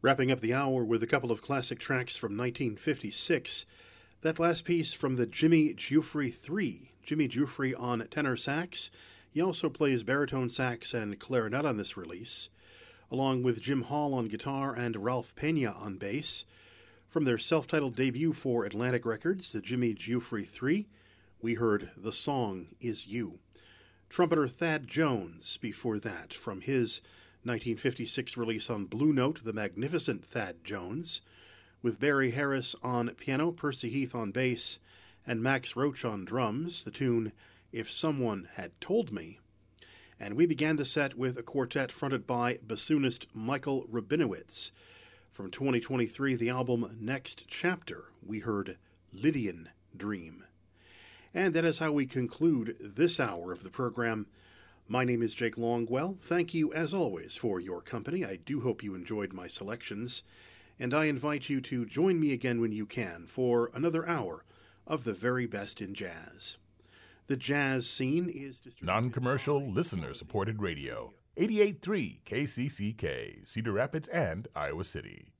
Wrapping up the hour with a couple of classic tracks from 1956. That last piece from the Jimmy Giuffre 3. Jimmy Giuffre on tenor sax. He also plays baritone sax and clarinet on this release, along with Jim Hall on guitar and Ralph Pena on bass. From their self-titled debut for Atlantic Records, the Jimmy Giuffre 3, we heard The Song Is You. Trumpeter Thad Jones before that, from his 1956 release on Blue Note, The Magnificent Thad Jones, with Barry Harris on piano, Percy Heath on bass, and Max Roach on drums, the tune If Someone Had Told Me. And we began the set with a quartet fronted by bassoonist Michael Rabinowitz. From 2023, the album Next Chapter, we heard Lydian Dream. And that is how we conclude this hour of the program. My name is Jake Longwell. Thank you, as always, for your company. I do hope you enjoyed my selections, and I invite you to join me again when you can for another hour of the very best in jazz. The jazz scene is non-commercial, listener-supported radio. 88.3 KCCK, Cedar Rapids and Iowa City.